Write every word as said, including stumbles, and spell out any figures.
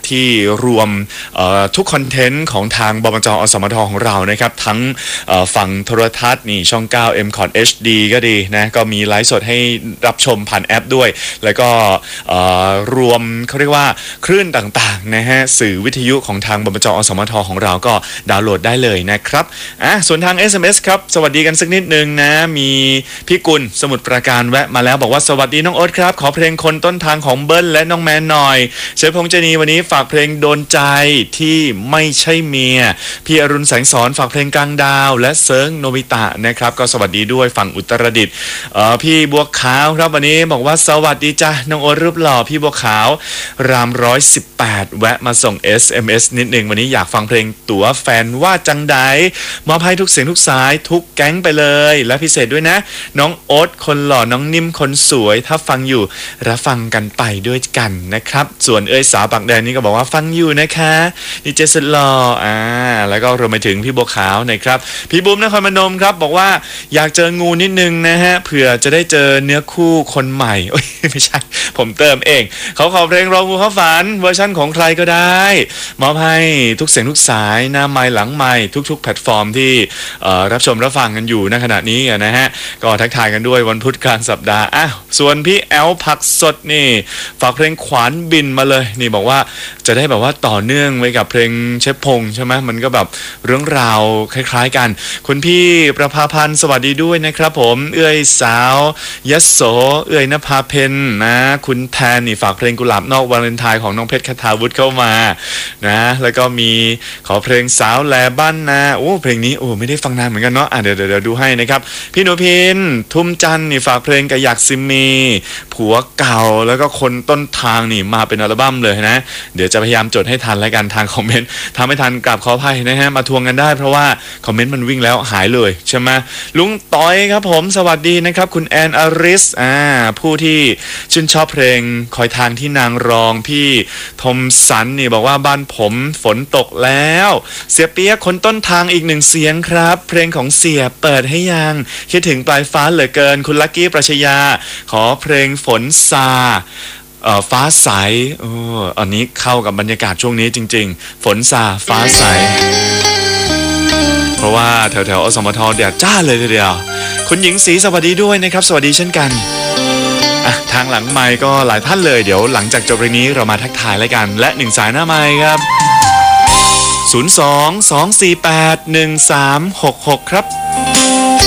ที่รวมทุกคอนเทนต์ของทางบมจ.อสมทของเรานะครับทั้งฝั่งโทรทัศน์นี่ช่องเก้า เอ็ม คอท เอช ดี ก็ดีนะก็มีไลฟ์สดให้รับชมผ่านแอปด้วยแล้วก็รวมเขาเรียกว่าคลื่นต่างๆนะฮะสื่อวิทยุของทางบมจ.อสมทของเราก็ดาวน์โหลดได้เลยนะครับอ่ะส่วนทาง เอส เอ็ม เอส ครับสวัสดีกันสักนิดนึงนะมีพี่กุลสมุทรปราการแวะมาแล้วบอกว่าสวัสดีน้องโอ๊ตครับขอเพลงคนต้นทางของเบิ้ลและน้องแมนหน่อยเชฟพงษ์เจนีวันนี้ฝากเพลงโดนใจที่ไม่ใช่เมียพี่อรุณแสงสอนฝากเพลงกลางดาวและเซิร์งโนบิตะนะครับก็สวัสดีด้วยฝั่งอุตรดิตถ์พี่บัวขาวครับวันนี้บอกว่าสวัสดีจ้ะน้องโอ๊ตรูปหล่อพี่บัวขาวรามร้อยสิบแปดแวะมาส่ง เอส เอ็ม เอส นิดนึงวันนี้อยากฟังเพลงตั๋วแฟนว่าจังใดมอบให้ทุกเสียงทุกสายทุกแก๊งไปเลยและพิเศษด้วยนะน้องโอ๊ตคนหล่อน้องนิ่มคนสวยถ้าฟังอยู่รับฟังกันไปด้วยกันนะครับส่วนเอ้ยสาวปากแดงนี่ก็บอกว่าฟังอยู่นะคะดีเจสุดหล่ออ่าแล้วก็รวมไปถึงพี่บัวขาวนะครับพี่บุ้มนครพนมครับบอกว่าอยากเจองูนิดนึงนะฮะเผื่อจะได้เจอเนื้อคู่คนใหม่โอ้ยไม่ใช่ผมเติมเองเขาขอเพลงรองูเข้าฝันเวอร์ชั่นของใครก็ได้มอบให้ทุกเสียงทุกสายหน้าไมค์หลังไมค์ทุกๆแพลตฟอร์มที่รับชมรับฟังกันอยู่ณขณะนี้นะฮะก็ทักทายกันด้วยวันพุธกลางสัปดาห์อ่ะส่วนพี่แอลผักสดนี่ฝากเพลงขวานบินมาเลยนี่บอกว่าจะได้แบบว่าต่อเนื่องไว้กับเพลงเชฟพงษ์ใช่ไหมมันก็แบบเรื่องราวคล้ายๆกันคุณพี่ประภาพันธ์สวัสดีด้วยนะครับผมเอื้อยสาวยโสเอื้อยนภาเพนนะคุณแทนนี่ฝากเพลงกุหลาบนอกวาเลนไทน์ของน้องเพชรคทาวุฒิเข้ามานะแล้วก็มีขอเพลงสาวแลบ้านนาโอ้เพลงนี้โอ้ไม่ได้ฟังนานเหมือนกันเนาะอ่ะเดี๋ยวเดี๋ยวดูให้นะครับพี่หนูพินทุ่มจันนี่ฝากเพลงกะอยากซิมีผัวเก่าแล้วก็คนต้นทางนี่มาเป็นอัลบั้มเลยนะเดี๋ยวจะพยายามจดให้ทันแล้วกันทางคอมเมนต์ทำให้ทันกราบขออภัยนะฮะมาทวงกันได้เพราะว่าคอมเมนต์มันวิ่งแล้วหายเลยใช่ไหมลุงต้อยครับผมสวัสดีนะครับคุณแอนอาริสอ่าผู้ที่ชื่นชอบเพลงคอยทางที่นางรองพี่ทมสันนี่บอกว่าบ้านผมฝนตกแล้วเสียเปียกคนต้นทางอีกหนึ่งเสียงครับเพลงของเสียเปิดให้ยังคิดถึงปลายฟ้าเหลือเกินคุณลักกี้ปรัชญาขอเพลงฝนซาฟ้าใสโอ้อันนี้เข้ากับบรรยากาศช่วงนี้จริงๆฝนซาฟ้าใสเพราะว่าแถวแถวอสมทแดดจ้าเลยทีเดียวคุณหญิงศรีสวัสดีด้วยนะครับสวัสดีเช่นกันอ่ะทางหลังไมค์ก็หลายท่านเลยเดี๋ยวหลังจากจบเพลงนี้เรามาทักทายแล้วกันและหนึ่งสายหน้าไมค์ครับศูนย์ สอง สอง สี่ แปด หนึ่ง สาม หก หกครับ